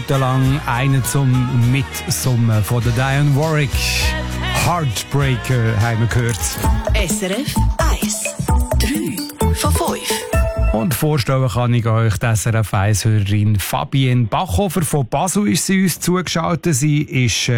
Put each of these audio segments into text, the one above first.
Minuten lang einen zum Mitsummen von der Diane Warwick. Heartbreaker haben wir gehört. SRF 1. 3 von 5. Und vorstellen kann ich euch die SRF 1-Hörerin Fabienne Bachhofer von Basel ist sie uns zugeschaltet. Sie ist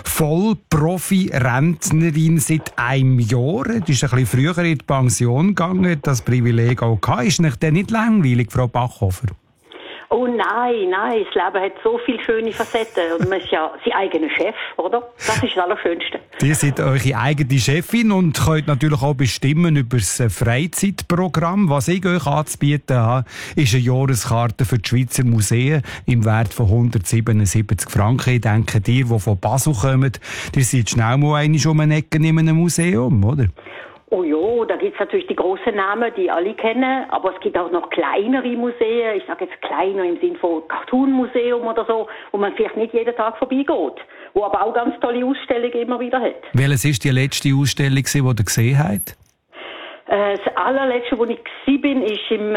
Vollprofi-Rentnerin seit einem Jahr. Die ist ein bisschen früher in die Pension gegangen, das Privileg auch gehabt. Ist nicht denn nicht langweilig, Frau Bachhofer? Oh nein, das Leben hat so viele schöne Facetten. Und man ist ja sein eigener Chef, oder? Das ist das Allerschönste. Ihr seid eure eigene Chefin und könnt natürlich auch bestimmen über das Freizeitprogramm. Was ich euch anzubieten habe, ist eine Jahreskarte für die Schweizer Museen im Wert von 177 Franken. Ich denke, ihr, die von Basel kommt, ihr seid schnell mal einmal um eine Ecke in einem Museum, oder? Oh ja, da gibt's natürlich die grossen Namen, die alle kennen, aber es gibt auch noch kleinere Museen, ich sage jetzt kleiner im Sinne von Cartoon-Museum oder so, wo man vielleicht nicht jeden Tag vorbeigeht, wo aber auch ganz tolle Ausstellungen immer wieder hat. Welches war die letzte Ausstellung, die ihr gesehen habt? Das allerletzte, wo ich war, ist im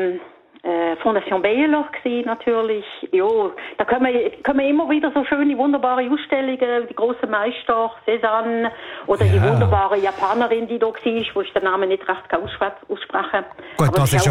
Fondation Baylor gewesen, natürlich. Ja, da kommen immer wieder so schöne, wunderbare Ausstellungen, die grossen Meister, Cézanne, oder die wunderbare Japanerin, die da war, wo ich den Namen nicht recht aussprechen kann. Gut, das ist ja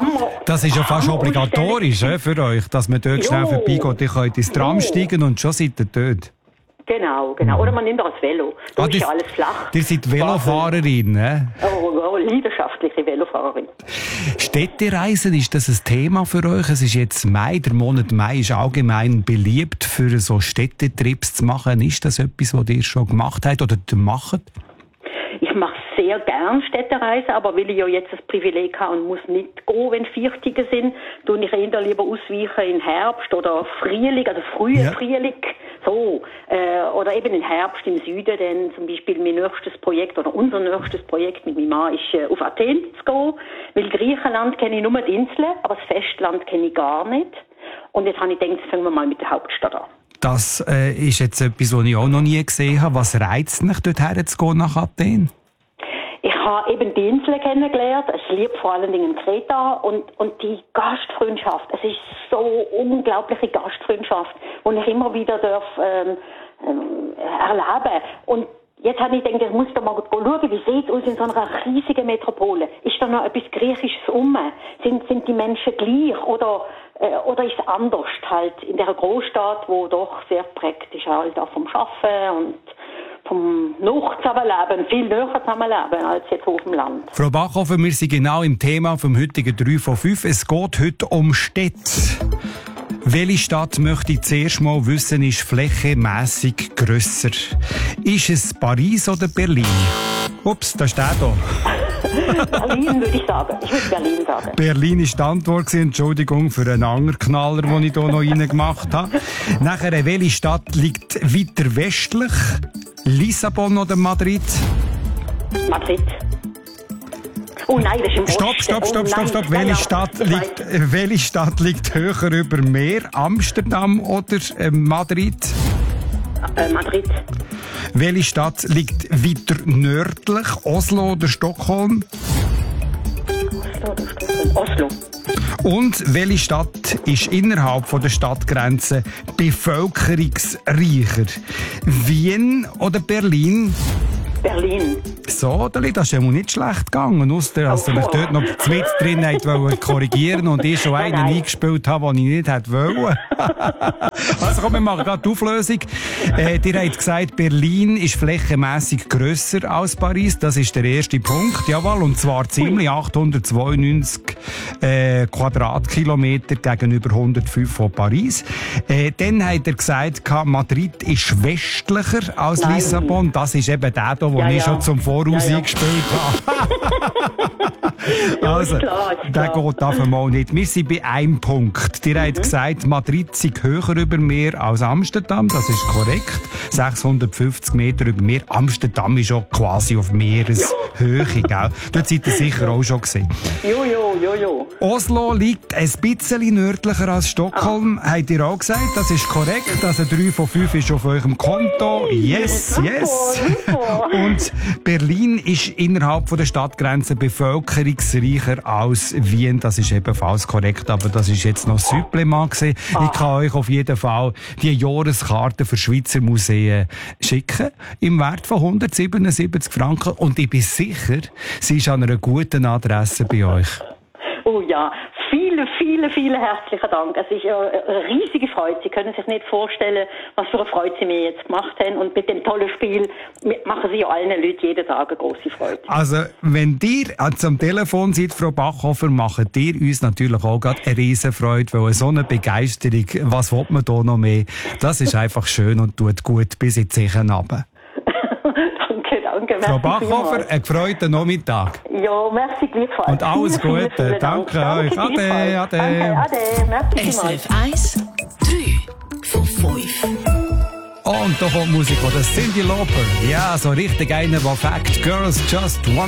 fast obligatorisch für euch, dass man dort schnell vorbeigeht. Ihr könnt ins Tram steigen und schon seid ihr dort. Genau. Oder man nimmt auch das Velo. Da ist ja alles flach. Ihr seid Velofahrerin, ne? Oh, leidenschaftliche Velofahrerin. Städtereisen, ist das ein Thema für euch? Es ist jetzt Mai, der Monat Mai ist allgemein beliebt, für so Städtetrips zu machen. Ist das etwas, was ihr schon gemacht habt oder macht? Ich mache sehr gern Städtereisen, aber weil ich ja jetzt das Privileg habe und muss nicht gehen, wenn Viertige sind, tue ich eher lieber ausweichen in Herbst oder Frühling, also früher Frühling. So, oder eben im Herbst im Süden, denn zum Beispiel mein nächstes Projekt oder unser nächstes Projekt mit meinem Mann ist auf Athen zu gehen, weil Griechenland kenne ich nur die Inseln, aber das Festland kenne ich gar nicht. Und jetzt habe ich gedacht, fangen wir mal mit der Hauptstadt an. Das ist jetzt etwas, was ich auch noch nie gesehen habe. Was reizt mich, dorthin zu gehen nach Athen? Ich habe eben die Inseln kennengelernt. Ich liebe vor allen Dingen Kreta und die Gastfreundschaft. Es ist so unglaubliche Gastfreundschaft, die ich immer wieder erleben. Und jetzt habe ich gedacht, ich muss da mal schauen, wie sieht es aus in so einer riesigen Metropole? Ist da noch etwas Griechisches Sind die Menschen gleich oder ist es anders halt in der Großstadt, wo doch sehr prägt ist halt auch vom Arbeiten und vom Zusammenleben, viel näher zusammenleben als jetzt auf dem Land. Frau Bachhofer, wir sind genau im Thema vom heutigen 3 von 5. Es geht heute um Städte. Welche Stadt möchte ich zuerst mal wissen, ist flächenmässig grösser? Ist es Paris oder Berlin? Ups, da steht da. Berlin würde ich sagen. Ich würde Berlin sagen. Berlin ist die Antwort. Entschuldigung für einen Angerknaller, den ich hier noch reingemacht habe. Nachher, welche Stadt liegt weiter westlich? Lissabon oder Madrid? Madrid. Oh nein, das ist im Osten. Stopp. Welche Stadt liegt höher über Meer? Amsterdam oder Madrid? Madrid. Welche Stadt liegt weiter nördlich? Oslo oder Stockholm? Oslo. Und welche Stadt ist innerhalb der Stadtgrenzen bevölkerungsreicher? Wien oder Berlin? Berlin. So, das ist ja nicht schlecht gegangen, ausser dass ihr mich dort noch mit drin wollt korrigieren und ich schon einen eingespielt habe, den ich nicht hätte wollen. Also komm, wir machen gerade die Auflösung. Ihr habt gesagt, Berlin ist flächenmässig grösser als Paris. Das ist der erste Punkt. Jawohl, und zwar ziemlich 892 Quadratkilometer gegenüber 105 von Paris. Dann hat er gesagt, Madrid ist westlicher als Lissabon. Das ist eben der hier, den ich schon zum Voraus eingespielt habe. Also, der geht einfach mal nicht. Wir sind bei einem Punkt. Ihr habt gesagt, Madrid sei höher über Meer als Amsterdam. Das ist korrekt. 650 Meter über Meer. Amsterdam ist auch quasi auf Meereshöhe, gell? Dort seid ihr sicher auch schon gesehen. Jo. Oslo liegt ein bisschen nördlicher als Stockholm. Habt ihr auch gesagt? Das ist korrekt. Also 3 von 5 ist auf eurem Konto. Yes. Und Berlin ist innerhalb von der Stadtgrenzen bevölkerungsreicher als Wien. Das ist ebenfalls korrekt, aber das ist jetzt noch Supplement gewesen. Ich kann euch auf jeden Fall die Jahreskarte für Schweizer Museen schicken, im Wert von 177 Franken. Und ich bin sicher, sie ist an einer guten Adresse bei euch. Oh ja, vielen herzlichen Dank. Es ist ja eine riesige Freude. Sie können sich nicht vorstellen, was für eine Freude Sie mir jetzt gemacht haben. Und mit dem tollen Spiel machen Sie ja allen Leuten jeden Tag eine grosse Freude. Also, wenn ihr am Telefon seid, Frau Bachhofer, macht ihr uns natürlich auch gerade eine Riesenfreude, weil so eine Begeisterung, was will man da noch mehr? Das ist einfach schön und tut gut bis in die Zechen runter. Danke. Frau Bachhofer, einen gefreuten Nachmittag. Ja, merci gleichfalls. Und alles Gute. Danke euch. Ade, ade. Danke, ade. Merci SRF 1, 3 von 5. Und da kommt Musik von der Cyndi Lauper. Ja, so richtig einer, der Fact Girls Just Want